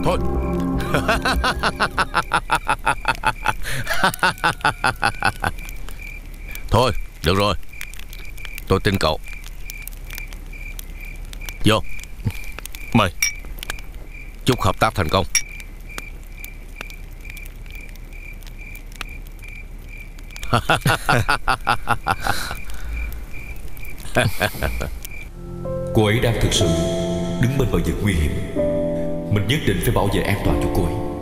Thôi. Thôi, được rồi. Tôi tin cậu. Vô. Mời. Chúc hợp tác thành công. Cô ấy đang thực sự đứng bên bờ vực nguy hiểm. Mình nhất định phải bảo vệ an toàn cho cô ấy.